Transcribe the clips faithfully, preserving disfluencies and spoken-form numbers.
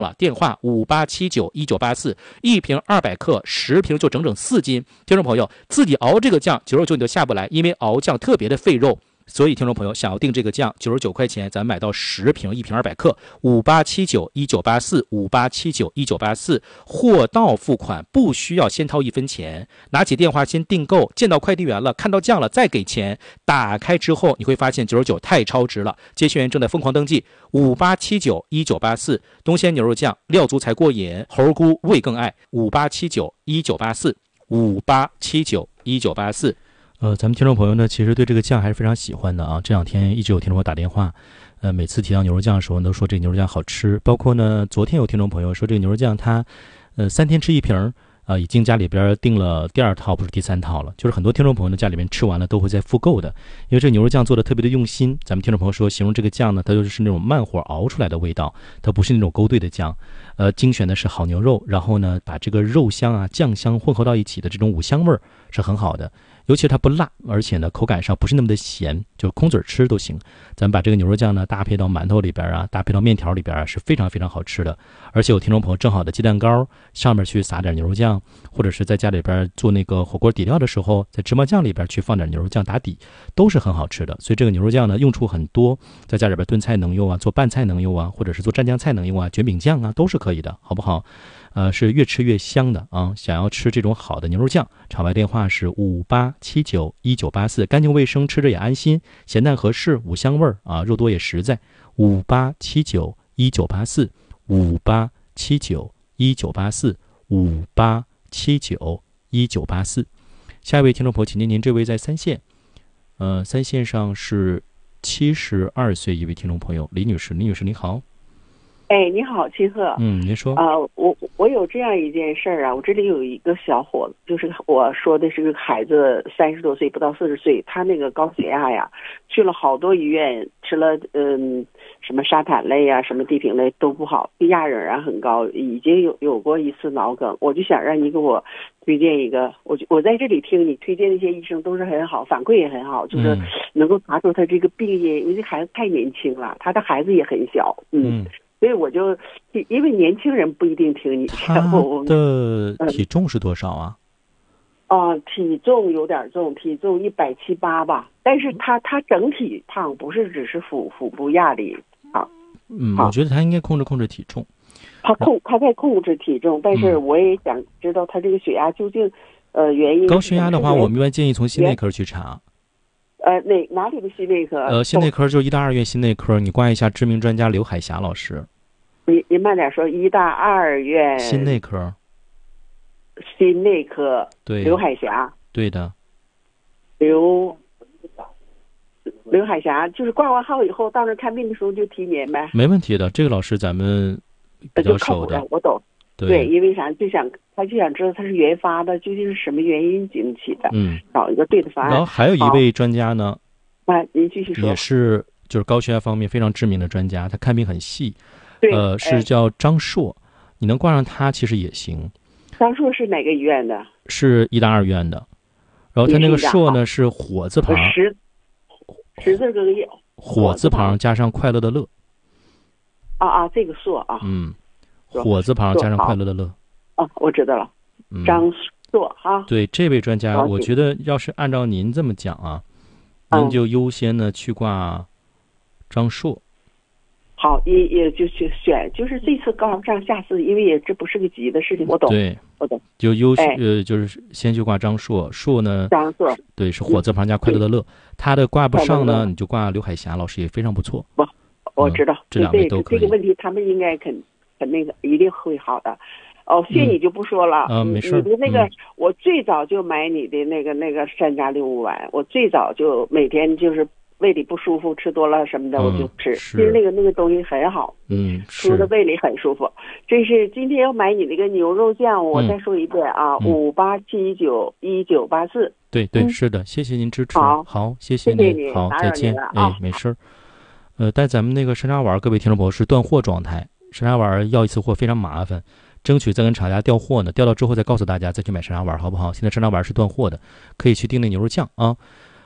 了，电话五八七九一九八四，一瓶二百克，十瓶就整整四斤。听众朋友，自己熬这个酱九十九你都下不来，因为熬酱特别的费肉。所以听众朋友想要订这个酱九十九块钱，咱买到十瓶，一瓶二百克，五八七九一九八四，五八七九一九八四，货到付款，不需要先掏一分钱，拿起电话先订购，见到快递员了，看到酱了再给钱，打开之后你会发现九十九太超值了。接线员正在疯狂登记，五八七九一九八四，东鲜牛肉酱，料足才过瘾，猴菇味更爱，五八七九一九八四，五八七九一九八四。呃，咱们听众朋友呢，其实对这个酱还是非常喜欢的啊。这两天一直有听众朋友打电话，呃，每次提到牛肉酱的时候，都说这个牛肉酱好吃。包括呢，昨天有听众朋友说这个牛肉酱它，呃，三天吃一瓶，啊、呃，已经家里边订了第二套，不是第三套了。就是很多听众朋友呢，家里边吃完了都会再复购的，因为这个牛肉酱做的特别的用心。咱们听众朋友说，形容这个酱呢，它就是那种慢火熬出来的味道，它不是那种勾兑的酱。呃，精选的是好牛肉，然后呢，把这个肉香啊、酱香混合到一起的这种五香味儿是很好的。尤其是它不辣，而且呢口感上不是那么的咸，就空嘴吃都行。咱们把这个牛肉酱呢搭配到馒头里边啊，搭配到面条里边啊，是非常非常好吃的。而且有听众朋友正好的鸡蛋糕上面去撒点牛肉酱，或者是在家里边做那个火锅底料的时候，在芝麻酱里边去放点牛肉酱打底，都是很好吃的。所以这个牛肉酱呢用处很多，在家里边炖菜能用啊，做拌菜能用啊，或者是做蘸酱菜能用啊，卷饼酱啊都是可以的，好不好？呃，是越吃越香的啊！想要吃这种好的牛肉酱，场外电话是五八七九一九八四，干净卫生，吃着也安心，咸淡合适，五香味儿啊，肉多也实在。五八七九一九八四，五八七九一九八四，五八七九一九八四。下一位听众朋友，请念您这位在三线，呃，三线上是七十二岁一位听众朋友李女士，李女士你好。 哎，你好，秦鹤。 嗯，您说。 啊、呃，我我有这样一件事儿啊，我这里有一个小伙子，就是我说的是个孩子，三十多岁，不到四十岁，他那个高血压呀，去了好多医院，吃了嗯什么沙坦类啊，什么地平类都不好，低压仍然很高，已经有有过一次脑梗，我就想让你给我推荐一个，我我在这里听你推荐那些医生都是很好，反馈也很好，就是能够查出他这个病因，因为这孩子太年轻了，他的孩子也很小，嗯。嗯所以我就，因为年轻人不一定听你。 他的体重是多少啊？ 啊、呃，体重有点重，体重一百七八吧。但是他他整体胖，不是只是腹腹部压力胖。 嗯，我觉得他应该控制控制体重。 他控他在控制体重，但是我也想知道他这个血压究竟，呃，原因。 高血压的话，我们一般建议从心内科去查。 呃，哪哪里的心内科？ 呃，心内科就是医大二院心内科，你挂一下知名专家刘海霞老师。 您您慢点说，医大二院心内科。 心内科。 对。 刘海霞。 对的。 刘刘海霞，就是挂完号以后到那看病的时候就提您呗。 没问题的，这个老师咱们比较熟的。 我懂。 对, 对，因为啥？就想他就想知道他是原发的，究竟是什么原因引起的？ 嗯， 找一个对的方案。 然后还有一位专家呢， 啊，您继续说。 也是就是高血压方面非常知名的专家，他看病很细。 对， 呃，是叫张硕，哎、你能挂上他其实也行。 张硕是哪个医院的？ 是医大二院的。然后他那个硕呢是火字旁， 十十字个叶， 火字旁加上快乐的乐。 啊啊，这个硕啊。 嗯。火字旁加上快乐的乐。 哦，我知道了。 嗯、 张硕哈。 对，这位专家，我觉得要是按照您这么讲啊，您就优先呢去挂张硕。 好，也也就去选，就是这次高上下次，因为也这不是个急的事情，我懂。 对， 我懂。 就优先、哎、呃，就是先去挂张硕，硕呢， 张硕， 对，是火字旁加快乐的乐。他的挂不上呢，你就挂刘海霞老师也非常不错。 不，我知道， 嗯、这两位都可以。 这个问题他们应该肯。那个一定会好的，哦，谢你就不说了。 嗯，呃、没事。 你的那个、 嗯， 我最早就买你的那个那个山楂六物丸，我最早就每天就是胃里不舒服，吃多了什么的、 嗯、 我就吃。其实那个那个东西很好， 嗯， 吃的胃里很舒服。这是今天要买你那个牛肉酱，我再说一遍啊，五八七九一九八四。 对对、嗯，是的，谢谢您支持。 好， 好，谢谢您， 谢谢好，再见。 啊、 哎，没事。呃，但咱们那个山楂丸，各位听众朋友是断货状态。山楂丸要一次货非常麻烦，争取再跟厂家调货呢，调到之后再告诉大家再去买山楂丸，好不好？现在山楂丸是断货的，可以去订那牛肉酱啊。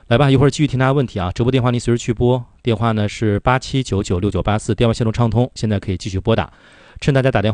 来吧，一会儿继续听大家问题啊！直播电话您随时去拨，电话呢是八七九九六九八四，电话线路畅通，现在可以继续拨打。趁大家打电话